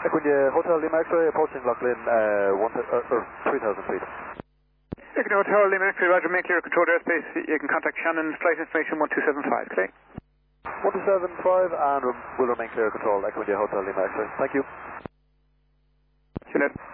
Equindia Hotel Lima X-ray approaching Loch Lynn, 3,000 feet. Equindia Hotel Lima X-ray, Roger, make clear controlled airspace. You can contact Shannon, flight information 1275, okay? 1275 and will remain clear control, Equindia Hotel Lima X-ray. Thank you. See you later.